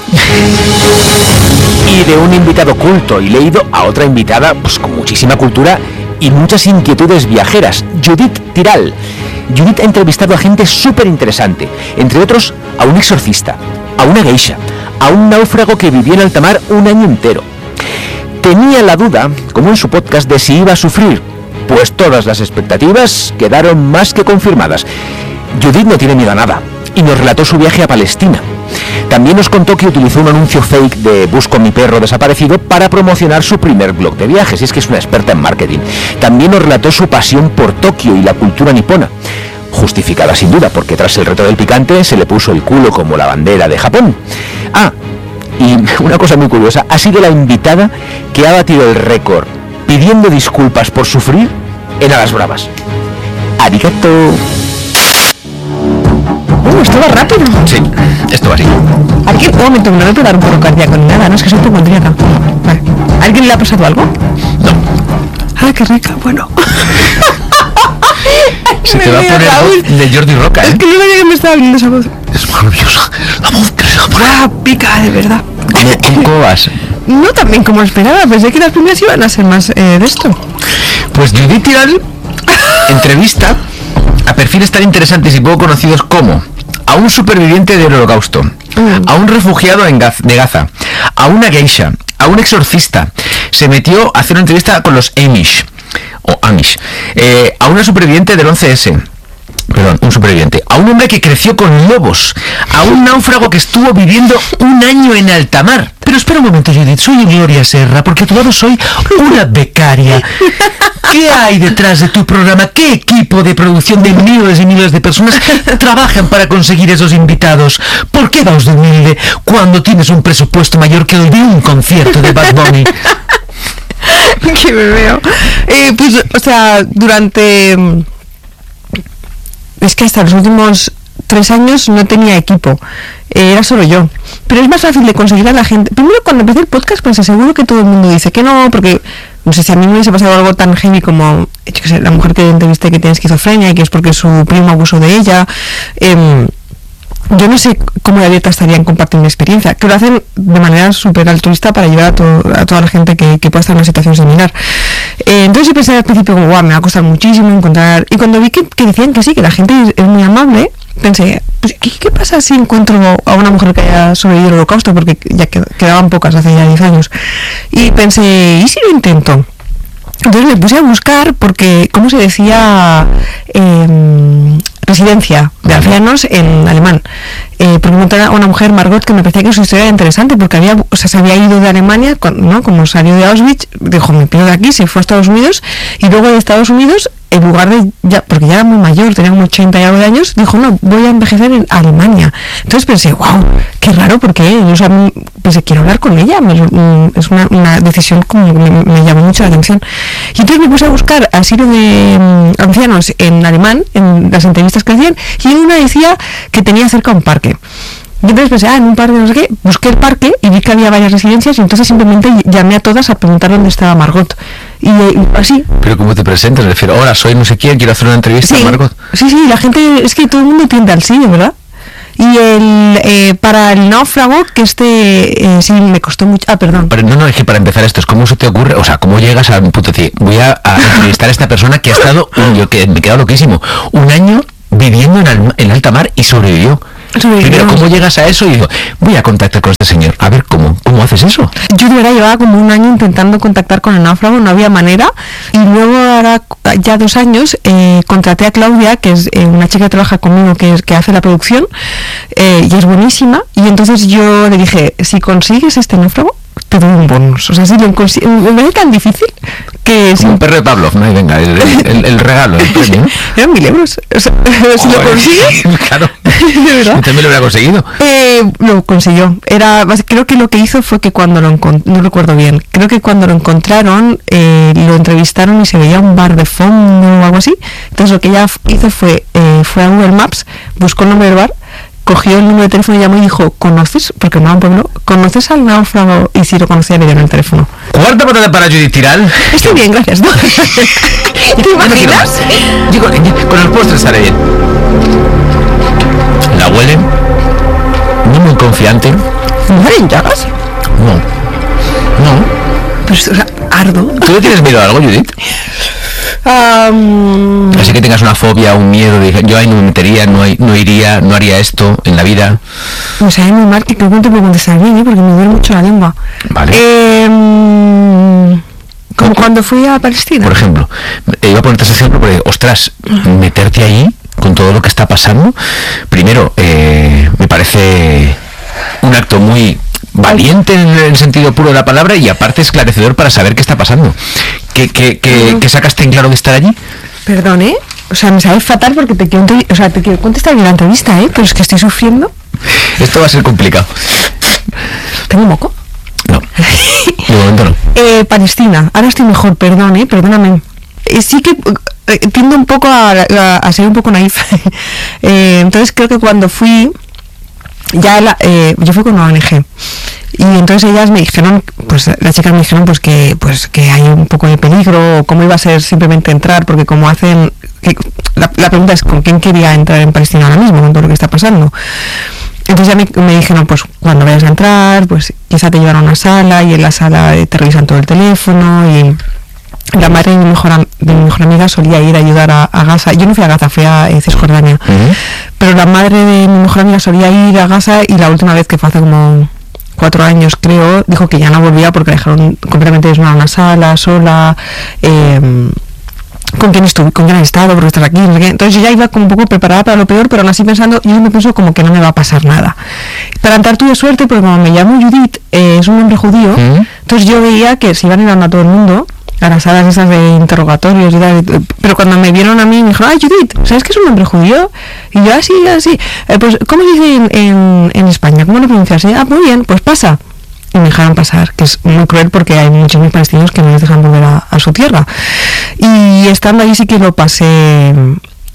Y de un invitado culto y leído a otra invitada pues con muchísima cultura y muchas inquietudes viajeras, Judith Tiral. Judith ha entrevistado a gente súper interesante, entre otros a un exorcista, a una geisha, a un náufrago que vivió en alta mar un año entero. Tenía la duda, como en su podcast, de si iba a sufrir, pues todas las expectativas quedaron más que confirmadas. Judith no tiene miedo a nada y nos relató su viaje a Palestina. También nos contó que utilizó un anuncio fake de Busco mi perro desaparecido para promocionar su primer blog de viajes, y es que es una experta en marketing. También nos relató su pasión por Tokio y la cultura nipona, justificada sin duda, porque tras el reto del picante se le puso el culo como la bandera de Japón. Ah, y una cosa muy curiosa, ha sido la invitada que ha batido el récord pidiendo disculpas por sufrir en Alas Bravas. Arigato. Uh, esto va rápido. Sí, esto va así. Aquí, un momento, no me puedo dar un paro cardíaco ni nada, no, es que soy hipocondríaca. Vale. ¿A alguien le ha pasado algo? No. Ah, qué rica, bueno. Se te va a poner Raúl de Jordi Roca, ¿eh? Es que no sabía que me estaba viendo esa voz. Es maravillosa. La voz que se va a poner. ¡Ah, pica, de verdad! ¿Cómo, cómo vas? No tan bien como esperaba, pensé que las primeras iban a ser más eh, de esto. Pues Judith Tiral entrevista a perfiles tan interesantes y poco conocidos como a un superviviente del Holocausto, mm. a un refugiado en Gaz- de Gaza, a una geisha, a un exorcista. Se metió a hacer una entrevista con los Amish, o Amish, eh, a una superviviente del once ese. Perdón, un superviviente, a un hombre que creció con lobos, a un náufrago que estuvo viviendo un año en alta mar. Pero espera un momento, Judith, soy Gloria Serra, porque a tu lado soy una becaria. ¿Qué hay detrás de tu programa? ¿Qué equipo de producción de miles y miles de personas trabajan para conseguir esos invitados? ¿Por qué vas de humilde cuando tienes un presupuesto mayor que el de un concierto de Bad Bunny? Que me veo. Eh, pues, o sea, durante... Es que hasta los últimos tres años no tenía equipo, eh, era solo yo. Pero es más fácil de conseguir a la gente. Primero, cuando empecé el podcast, pues seguro que todo el mundo dice que no, porque no sé si a mí me hubiese pasado algo tan heavy como, yo qué sé, la mujer que entrevisté que tiene esquizofrenia y que es porque su primo abusó de ella. Eh, yo no sé cómo de abierta estarían compartiendo mi experiencia, que lo hacen de manera súper altruista para ayudar a, to- a toda la gente que, que pueda estar en una situación similar. Eh, entonces yo pensé al principio como, guau, me va a costar muchísimo encontrar... Y cuando vi que, que decían que sí, que la gente es, es muy amable, pensé, pues, ¿qué, ¿qué pasa si encuentro a una mujer que haya sobrevivido al holocausto? Porque ya qued- quedaban pocas hace ya diez años. Y pensé, ¿y si lo intento? Entonces me puse a buscar porque, ¿cómo se decía? Eh, residencia de ancianos en alemán. Eh, porque encontré a una mujer, Margot, que me parecía que su historia era interesante porque había, o sea, se había ido de Alemania, con, ¿no? Como salió de Auschwitz, dijo, me pido de aquí, se fue a Estados Unidos y luego de Estados Unidos, en lugar de, ya, porque ya era muy mayor, tenía como ochenta y algo de años, dijo, no, voy a envejecer en Alemania. Entonces pensé, wow, qué raro, porque o sea, pensé, quiero hablar con ella, me, es una, una decisión como me, me llamó mucho la atención. Y entonces me puse a buscar asilo de um, ancianos en alemán, en las entrevistas que hacían, y una decía que tenía cerca un parque. Y entonces pensé, ah, en un parque, no sé qué, busqué el parque y vi que había varias residencias y entonces simplemente llamé a todas a preguntar dónde estaba Margot. Y, y así. Pero ¿cómo te presentas? Me refiero, hola, soy no sé quién, quiero hacer una entrevista Sí, a Margot. sí, sí, la gente, es que todo el mundo tiende al sí, de verdad. Y el eh, para el náufrago, que este eh, sí me costó mucho. Ah, perdón. Pero no, no, es que para empezar esto es cómo se te ocurre, o sea, cómo llegas a un punto de decir, voy a, a entrevistar a esta persona que ha estado, yo que me he quedado loquísimo, un año viviendo en, al, en alta mar y sobrevivió. Primero, ¿cómo llegas a eso? Y digo, voy a contactar con este señor. A ver, ¿cómo? ¿Cómo haces eso? Yo de verdad llevaba como un año intentando contactar con el náufrago, no había manera. Y luego, ahora ya dos años, eh, contraté a Claudia, que es eh, una chica que trabaja conmigo, que, es, que hace la producción, eh, y es buenísima. Y entonces yo le dije, si consigues este náufrago, te doy un bonus. O sea, si lo consigues, me parece tan difícil que... Como si... un perro de Pavlov, ¿no? Y venga, el, el, el regalo, el premio, ¿no? Eran mil euros. O sea, si lo consigues... Claro. De verdad. Yo también lo hubiera conseguido. Eh, lo consiguió. Era, creo que lo que hizo fue que cuando lo encontraron, no recuerdo bien, creo que cuando lo encontraron, eh, lo entrevistaron y se veía un bar de fondo o algo así. Entonces lo que ella hizo fue, eh, fue a Google Maps, buscó el nombre del bar, cogió el número de teléfono y llamó y dijo, ¿conoces? Porque no, pueblo, ¿conoces al náufrago? Y si lo conocía le dieron el teléfono. Cuarta patada para Judith Tiral. Estoy bien, gracias. ¿No? ¿Te imaginas? Yo con, con el postre estaré bien. ¿La huelen? No muy confiante. ¿Mueren llagas? No. No. Pero, o sea, ardo. ¿Tú le tienes miedo a algo, Judith? Um... Así que tengas una fobia, un miedo, de yo ahí no me metería, no, hay, no iría, no haría esto en la vida. Me sabe muy mal que creo que no te puedo contestar bien, ¿eh? Porque me duele mucho la lengua. Vale. Eh, como cuando fui a Palestina. Por ejemplo, eh, iba a ponerte ese ejemplo porque, ostras, meterte ahí con todo lo que está pasando, primero, eh, me parece un acto muy valiente en el sentido puro de la palabra y aparte esclarecedor para saber qué está pasando. ¿Qué, qué, qué, uh-huh. ¿qué sacaste en claro de estar allí? Perdón, ¿eh? O sea, me sabe fatal porque te quiero, o sea, te quiero contestar bien la entrevista, ¿eh? Pero es que estoy sufriendo. Esto va a ser complicado. ¿Tengo moco? No, de momento no. Eh, Palestina, ahora estoy mejor, perdón, ¿eh? Perdóname. Eh, sí que eh, tiendo un poco a, a, a ser un poco naif. eh, entonces creo que cuando fui, ya la, eh, yo fui con una O N G. Y entonces ellas me dijeron, pues las chicas me dijeron pues que pues que hay un poco de peligro, cómo iba a ser simplemente entrar, porque como hacen, que, la, la pregunta es con quién quería entrar en Palestina ahora mismo, con todo lo que está pasando. Entonces ya me, me dijeron, pues cuando vayas a entrar, pues quizá te llevan a una sala y en la sala te revisan todo el teléfono y la madre de mi mejor, de mi mejor amiga solía ir a ayudar a, a Gaza. Yo no fui a Gaza, fui a eh, Cisjordania. Uh-huh. Pero la madre de mi mejor amiga solía ir a Gaza y la última vez que fue hace como cuatro años creo, dijo que ya no volvía porque la dejaron completamente desnuda en una sala, sola, eh, con quién estuve, con quién han estado, porque estás aquí, no sé qué. Entonces yo ya iba como un poco preparada para lo peor, pero aún así pensando, yo me pienso como que no me va a pasar nada. Para entrar tuve suerte porque como me llamo Judith, eh, es un nombre judío, ¿Mm? Entonces yo veía que se iban llevando a todo el mundo a las salas esas de interrogatorios y tal, pero cuando me vieron a mí me dijeron, ah, Judith, ¿sabes que es un nombre judío? Y yo, así, ah, así, eh, pues, ¿cómo se dice en, en, en España? ¿Cómo lo pronuncias? Ah, muy bien, pues pasa. Y me dejaron pasar, que es muy cruel porque hay muchos palestinos que no les dejan volver a, a su tierra. Y estando ahí sí que lo pasé,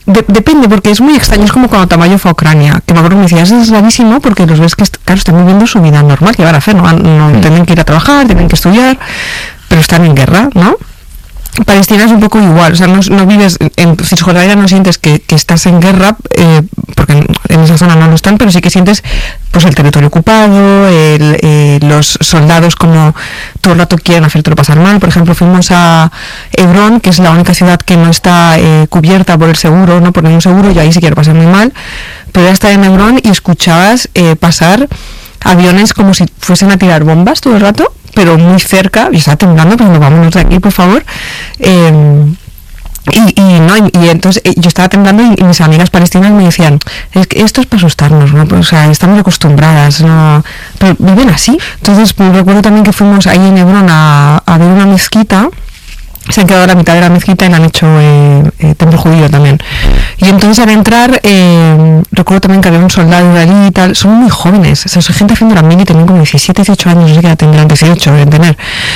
De, depende, porque es muy extraño, es como cuando Tamayo fue a Ucrania, que me acuerdo que me decía, eso es rarísimo porque los ves que, claro, están viviendo su vida normal, que van a hacer, no, no mm. tienen que ir a trabajar, tienen que estudiar, pero están en guerra, ¿no? Palestina es un poco igual, o sea, no, no vives en Cisjordania, no sientes que, que estás en guerra, eh, porque en, en esa zona no lo están, pero sí que sientes pues el territorio ocupado, el, eh, los soldados como todo el rato quieren hacértelo pasar mal. Por ejemplo, fuimos a Hebrón, que es la única ciudad que no está eh, cubierta por el seguro, no por ningún seguro, y ahí sí quiero pasar muy mal, pero ya estaba en Hebrón y escuchabas eh, pasar aviones como si fuesen a tirar bombas todo el rato, pero muy cerca, y estaba temblando, pues no, vámonos de aquí, por favor. Eh, y, y no y, y entonces eh, yo estaba temblando y, y mis amigas palestinas me decían, es que esto es para asustarnos, ¿no? Pues, o sea, estamos acostumbradas, ¿no? Pero viven así. Entonces pues, recuerdo también que fuimos ahí en Hebrón a, a ver una mezquita. Se han quedado a la mitad de la mezquita y la han hecho eh, eh, templo judío también. Y entonces al entrar, eh, recuerdo también que había un soldado allí y tal. Son muy jóvenes, o sea, son gente haciendo la mili, tienen como diecisiete, dieciocho años, no sé qué edad tendrán, dieciocho deben tener.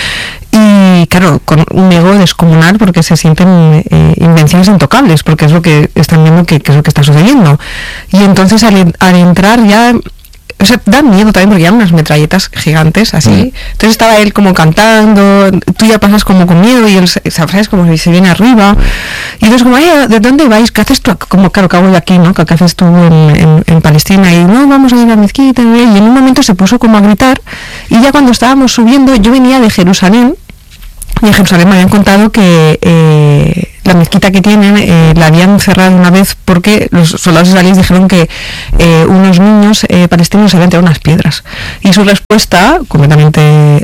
Y claro, con un ego descomunal porque se sienten eh, invencibles intocables, porque es lo que están viendo que, que es lo que está sucediendo. Y entonces al, al entrar ya... O sea, da miedo también porque eran unas metralletas gigantes así. Mm. Entonces estaba él como cantando, tú ya pasas como con miedo y él, ¿sabes? Como si se viene arriba. Y entonces como, ¿de dónde vais? ¿Qué haces tú? Como, claro, que hago yo aquí, ¿no? ¿Qué haces tú en, en, en Palestina? Y no, vamos a ir a la mezquita. Y en un momento se puso como a gritar. Y ya cuando estábamos subiendo, yo venía de Jerusalén. Y en Jerusalén me habían contado que eh, la mezquita que tienen eh, la habían cerrado una vez porque los soldados israelíes dijeron que eh, unos niños eh, palestinos habían tirado unas piedras. Y su respuesta, completamente...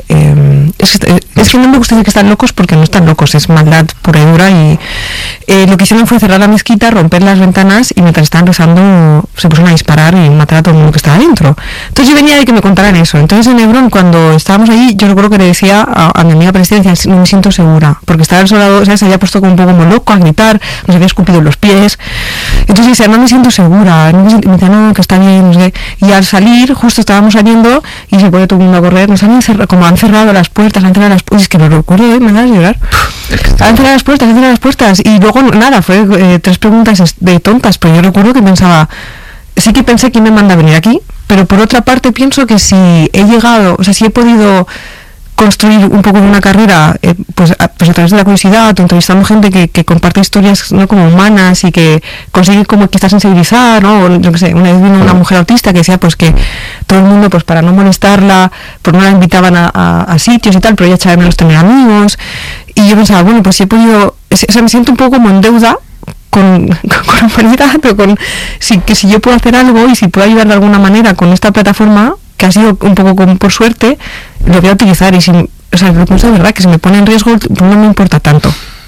Eh, es, es que no me gusta decir que están locos porque no están locos, es maldad pura y dura. Y eh, lo que hicieron fue cerrar la mezquita, romper las ventanas y mientras estaban rezando se pusieron a disparar y matar a todo el mundo que estaba dentro. Entonces yo venía de que me contaran eso. Entonces en Hebrón, cuando estábamos allí, yo recuerdo que le decía a, a mi amiga palestina, decía, no me siento segura, porque estaba el soldado, o sea, se había puesto como un poco como loco a gritar, nos había escupido en los pies. Entonces decía, no me siento segura, no me siento, y me decía, no, que está bien, no sé. Y al salir, justo estábamos saliendo y se pone todo el mundo a correr, nos han encerrado, como han cerrado las puertas, han cerrado las puertas, es que lo recuerdo, ¿eh? Me da a llorar. Han cerrado las puertas, han cerrado las puertas, y luego nada, fue eh, tres preguntas de tontas, pero yo recuerdo que pensaba, sí que pensé que me manda a venir aquí, pero por otra parte pienso que si he llegado, o sea, si he podido construir un poco de una carrera eh, pues, a, pues a través de la curiosidad, entrevistando gente que, que comparte historias, ¿no? Como humanas y que consigue como quizás sensibilizar, ¿no? O, yo qué sé, una vez vino una mujer autista que decía pues que todo el mundo pues para no molestarla pues no la invitaban a, a, a sitios y tal, pero ella echaba de menos tener amigos. Y yo pensaba, bueno, pues si he podido, o sea, me siento un poco como en deuda con, con, con la humanidad, pero con si, que si yo puedo hacer algo y si puedo ayudar de alguna manera con esta plataforma, que ha sido un poco como por suerte, lo voy a utilizar. Y si, o sea, lo pienso de verdad, que si me pone en riesgo, pues no me importa tanto.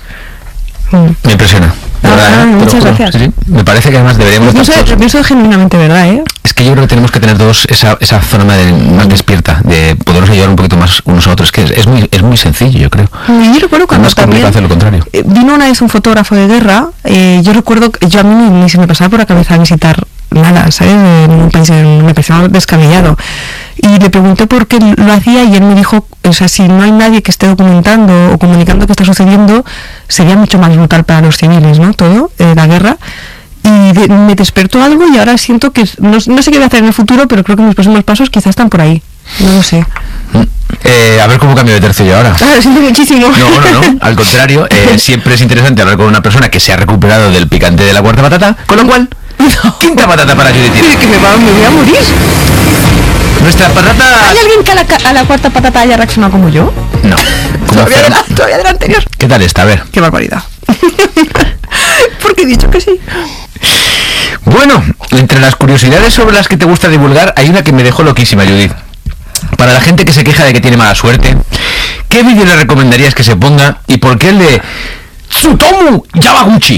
Mm. Me impresiona. Ah, ¿verdad, ah, eh? muchas gracias. Sí, sí. Me parece que además deberíamos... Yo pienso, yo pienso genuinamente verdad, ¿eh? Es que yo creo que tenemos que tener todos esa, esa zona de, más despierta, de podernos ayudar un poquito más unos a otros, que es, es, muy, es muy sencillo, yo creo. Yo recuerdo cuando también hacer lo contrario. Eh, vino una vez un fotógrafo de guerra, eh, yo recuerdo, yo a mí ni, ni se me pasaba por la cabeza visitar nada, ¿sabes? En un país, me parecía descabellado. Y le pregunté por qué lo hacía y él me dijo, o sea, si no hay nadie que esté documentando o comunicando qué está sucediendo, sería mucho más brutal para los civiles, ¿no? Todo, eh, la guerra. Y de, me despertó algo y ahora siento que, no, no sé qué voy a hacer en el futuro, pero creo que mis próximos pasos quizás están por ahí. No lo sé. Eh, a ver cómo cambio de tercio yo ahora. Ah, lo siento muchísimo. No, no, no. Al contrario, eh, siempre es interesante hablar con una persona que se ha recuperado del picante de la cuarta patata, con lo cual, no. Quinta patata para Judith. Que me, va, me voy a morir. Nuestra patata... ¿Hay alguien que a la, a la cuarta patata haya reaccionado como yo? No. Como todavía, de la, todavía de la anterior. ¿Qué tal está? A ver. Qué barbaridad. Porque he dicho que sí. Bueno, entre las curiosidades sobre las que te gusta divulgar, hay una que me dejó loquísima, Judith. Para la gente que se queja de que tiene mala suerte, ¿qué vídeo le recomendarías que se ponga y por qué el de Tsutomu Yamaguchi?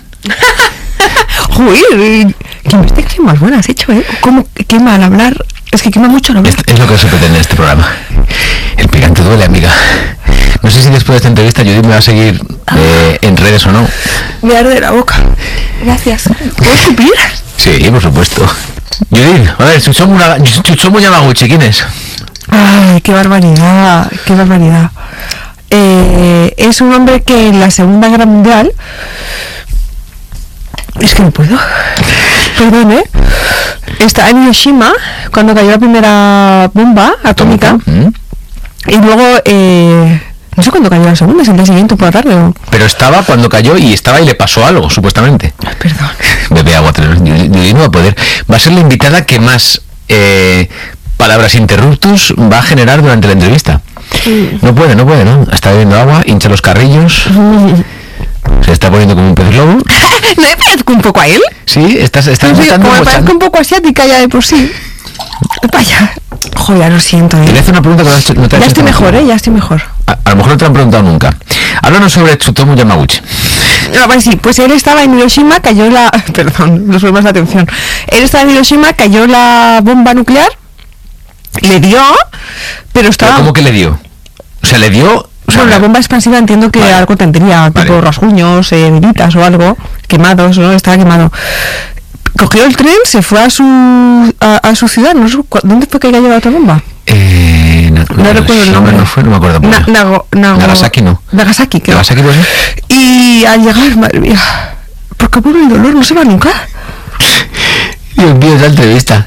Joder, qué investigación más buena has hecho, ¿eh? ¿Cómo quema al hablar? Es que quema mucho al hablar. Es, es lo que se pretende en este programa. El picante duele, amiga. No sé si después de esta entrevista Judith me va a seguir eh, en redes o no. Me arde la boca. Gracias. ¿Puedo escupir? Sí, por supuesto. Judith, a ver, Tsutomu, Tsutomu Yamaguchi, ¿quién es? Ay, qué barbaridad, qué barbaridad. Eh, es un hombre que en la Segunda Guerra Mundial Es que no puedo. Perdón, ¿eh? Está en Hiroshima, cuando cayó la primera bomba atómica. ¿Mm? Y luego, eh, no sé cuándo cayó la segunda, es el día siguiente por la tarde. ¿O? Pero estaba cuando cayó y estaba y le pasó algo, supuestamente. Ay, perdón. Bebe agua, yo, yo- yo no va a poder. Va a ser la invitada que más eh, palabras interruptus va a generar durante la entrevista. No puede, no puede, ¿no? Está bebiendo agua, hincha los carrillos, se está poniendo como un pez globo. ¿No me parezco un poco a él? Sí, estás, estás Sí, notando como me mucha- parezco un poco asiática ya de por sí. Vaya. Joder, lo siento, Te voy a ¿eh? hacer una pregunta que no has hecho- no te has Ya hecho estoy esta mejor, mañana. ¿eh? Ya estoy mejor. A, a lo mejor no te lo han preguntado nunca. Háblanos sobre Tsutomu Yamaguchi. No, pues sí, pues él estaba en Hiroshima, cayó la... Perdón, no suelo más la atención. Él estaba en Hiroshima, cayó la bomba nuclear, le dio, pero estaba... ¿Pero cómo que le dio? O sea, le dio... O sea, Bueno, la bomba expansiva entiendo que Vale. algo tendría, tipo Vale. rasguños, eh, velitas o algo, quemados, ¿no? Estaba quemado. Cogió el tren, se fue a su a, a su ciudad, no sé, cu- ¿dónde fue que cayó la otra bomba? Eh, no, No recuerdo el nombre. No fue, no me acuerdo. Na- Nago- Nago- Nagasaki no. Nagasaki, creo. Nagasaki, pues, Y al llegar, madre mía, por favor, el dolor no se va nunca. Dios mío, esa entrevista.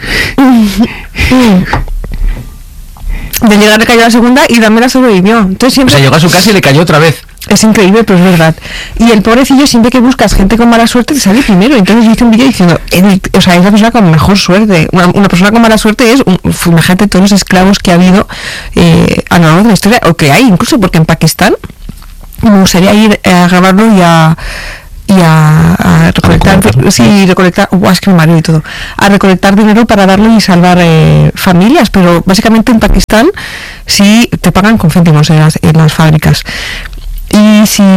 De llegar le cayó la segunda y también la sobrevivió. Entonces O siempre... sea, llegó a su casa y le cayó otra vez. Es increíble, pero es verdad. Y el pobrecillo, siempre que buscas gente con mala suerte, te sale primero. Entonces yo hice un vídeo diciendo, él, o sea, es la persona con mejor suerte. Una, una persona con mala suerte es, un, imagínate todos los esclavos que ha habido eh, a lo largo de la historia, o que hay incluso, porque en Pakistán me gustaría ir a grabarlo y a y a, a recolectar, documentarlo. sí, recolectar, guau, es que me mareo y todo, a recolectar dinero para darlo y salvar eh, familias, pero básicamente en Pakistán sí te pagan con céntimos en las, en las fábricas. Y si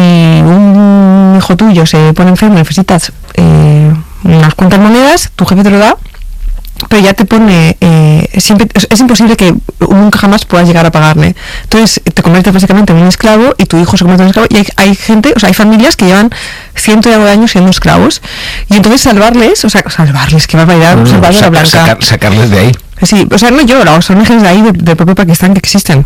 un hijo tuyo se pone enfermo y necesitas eh, unas cuantas monedas, tu jefe te lo da, pero ya te pone, eh, siempre es, es imposible que nunca jamás puedas llegar a pagarle. Entonces te conviertes básicamente en un esclavo y tu hijo se convierte en un esclavo. Y hay, hay gente, o sea, hay familias que llevan ciento y algo de años siendo esclavos. Y entonces salvarles, o sea, salvarles, que barbaridad, No, no, salvarles a saca- Blanca. sacar- sacarles de ahí. Sí, o sea, no yo, las O N Ges de ahí, de- del propio Pakistán que existen.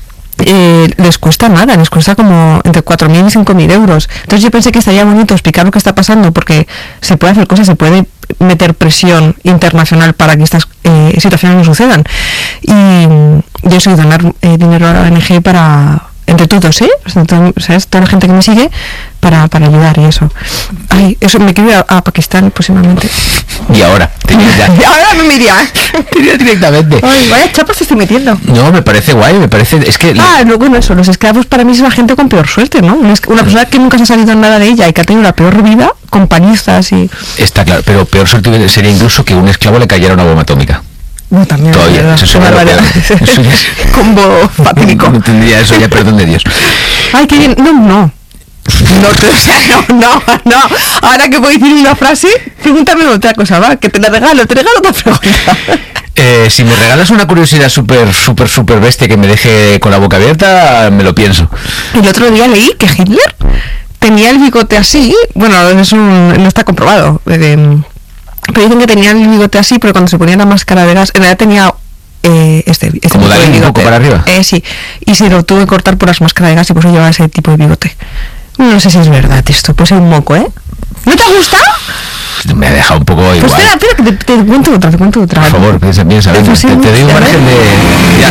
Eh, les cuesta nada, les cuesta como entre cuatro mil y cinco mil euros. Entonces yo pensé que estaría bonito explicar lo que está pasando porque se puede hacer cosas, se puede meter presión internacional para que estas eh, situaciones no sucedan. Y mm, yo soy donar eh, dinero a la O N G para, entre todos, ¿eh? O sea, todo- ¿sabes? Toda la gente que me sigue para, para ayudar y eso. Ay, eso me quiero ir a, a Pakistán próximamente. Y ahora, te vienes ya. Y ahora no me iría. Te vienes directamente. Ay, vaya chapas se estoy metiendo. No, me parece guay, me parece... Es que... Ah, luego no eso, los esclavos para mí es la gente con peor suerte, ¿no? Una, es- una persona que nunca se ha salido en nada de ella y que ha tenido la peor vida, con palizas y... Está claro, pero peor suerte sería incluso que un esclavo le cayera una bomba atómica. No, también. Todavía, ¿verdad? eso Qué sería lo barbaridad. peor. Eso ya es- Combo fatídico. No tendría eso ya, perdón de Dios. Ay, qué bien. No, no. No, te- o sea, no, no, no. Ahora que voy a decir una frase, pregúntame otra cosa, va, que te la regalo, te regalo otra pregunta. Eh, si me regalas una curiosidad súper, súper, súper bestia que me deje con la boca abierta, me lo pienso. El otro día leí que Hitler tenía el bigote así, bueno, es un, no está comprobado, eh, pero dicen que tenía el bigote así, pero cuando se ponía la máscara de gas, en realidad tenía eh, este, este Como tipo de Dalí, un bigote. poco para arriba. Eh, sí, y se lo tuvo que cortar por las máscaras de gas y por eso llevaba ese tipo de bigote. No sé si es verdad esto, puede ser un moco, ¿eh? ¿No te ha gustado? Me ha dejado un poco igual. Pues espera, espera, que te, te cuento otra, te cuento otra. Por favor, piensa, piensa. venga, Eso sí, te, te doy un ya margen ves. de...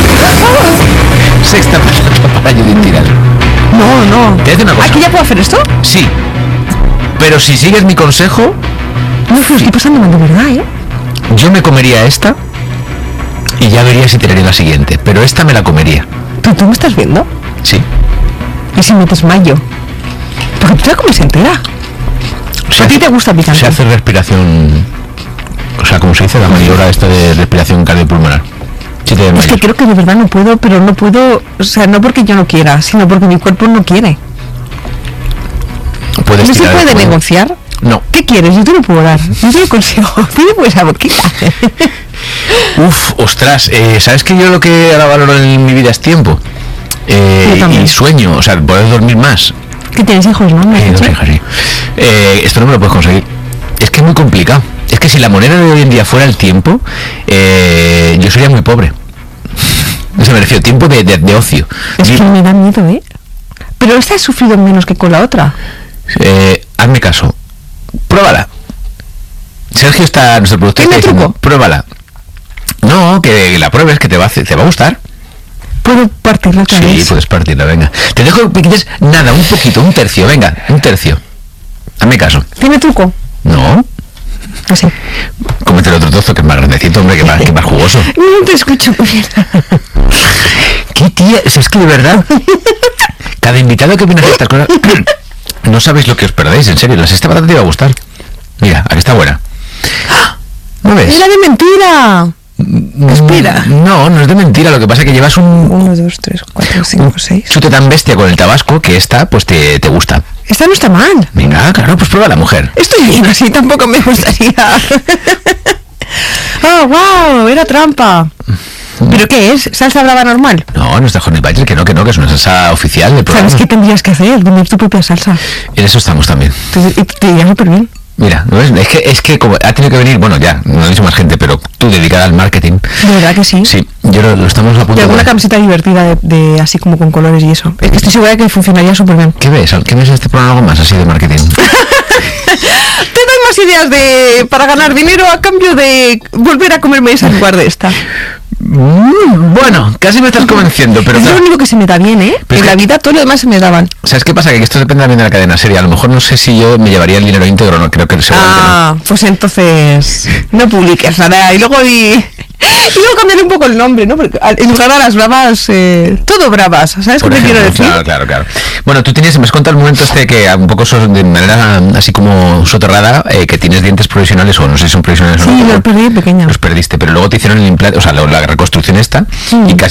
Ya. Sexta palabra para Judith Tiral. No, no. Te voy a decir una cosa. ¿Aquí ya puedo hacer esto? Sí. Pero si sigues mi consejo, No, pero estoy pasando mal de verdad, ¿eh? yo me comería esta y ya vería si tiraría la siguiente. Pero esta me la comería. ¿Pero tú me estás viendo? Sí. ¿Y si me desmayo? Porque tú ya comes entera. Se ¿A ti hace- te gusta picante? Se hace respiración... O sea, como se dice, la maniobra esta de respiración cardiopulmonar. Si te Es desmayas. que creo que de verdad no puedo, pero no puedo, o sea, no porque yo no quiera, sino porque mi cuerpo no quiere. Puedes ¿No se tirar el puede cuello. negociar? No. ¿Qué quieres? Yo te lo puedo dar. Yo te lo consigo. Dime pues esa boquita. Uf, ostras, eh, ¿sabes que yo lo que ahora valoro en mi vida es tiempo? Eh, Yo también. y sueño, o sea, poder dormir más. Que tienes hijos, ¿no? ¿Me has Eh, dos dicho? hijas, sí. Eh, esto no me lo puedes conseguir. Es que es muy complicado. Es que si la moneda de hoy en día fuera el tiempo, eh, yo sería muy pobre. No se me refiero, tiempo de, de, de ocio. Es Sí, que me da miedo, ¿eh? Pero esta he sufrido menos que con la otra. eh, hazme caso. Pruébala. Sergio está, nuestro productor, está diciendo, truco? pruébala. No, que la pruebes, que te va a, te va a gustar. ¿Puedo partirla otra Sí, vez? puedes partirla, venga. Te dejo que quites nada, un poquito, un tercio, venga, un tercio. Hazme caso. ¿Tiene truco? No, Así. cómete el otro trozo que es más grandecito, hombre, que más, que más jugoso. No te escucho muy bien. ¿Qué tía? Si es que de verdad, cada invitado que viene a hacer estas cosas, no sabéis lo que os perdéis, en serio. La sexta patata te va a gustar. Mira, aquí está buena. ¿No ves? ¡Era de mentira! Espera. No, no es de mentira, lo que pasa es que llevas un, Uno, dos, tres, cuatro, cinco, seis. chute tan bestia con el tabasco que esta, pues te, te gusta. Esta no está mal. Venga, claro, pues prueba la mujer. Estoy bien así, tampoco me gustaría. ¡Oh, wow! Era trampa. ¿Pero qué es? ¿Salsa brava normal? No, no está Honey Badger, que no, que no, que es una salsa oficial del programa. ¿Sabes qué tendrías que hacer? Poner tu propia salsa. En eso estamos también. Te, y te iría súper bien. Mira, ¿no ves? Es que, es que como ha tenido que venir, bueno, ya, no ha dicho más gente, pero tú dedicada al marketing. De verdad que sí. Sí, yo lo, lo estamos a punto Y de... alguna camiseta divertida de, de así como con colores y eso. Es que estoy segura que funcionaría súper bien. ¿Qué ves? ¿Qué ves en este programa algo más así de marketing? Te doy más ideas de para ganar dinero a cambio de volver a comerme esa en lugar de esta. Mm, bueno, casi me estás convenciendo, pero... Es lo claro, único que se me da bien, ¿eh? Pero En es la que- vida todo lo demás se me daban. ¿sabes qué pasa? Que esto depende también de la cadena serie. A lo mejor no sé si yo me llevaría el dinero íntegro, no creo que seguramente no. Ah, pues entonces no publiques nada. Y luego y, y luego cambiaré un poco el nombre, ¿no? Porque al- en lugar de las bravas, eh, todo bravas. ¿Sabes Por qué te quiero ejemplo, decir? claro, claro, claro. Bueno, tú tienes, me has contado el momento este que a un poco sos de manera así como soterrada, eh, que tienes dientes provisionales, o no sé si son provisionales o Sí, no. los pero perdí de pequeña. Los perdiste, pero luego te hicieron el implante, o sea, la, la reconstrucción esta, Sí. y casi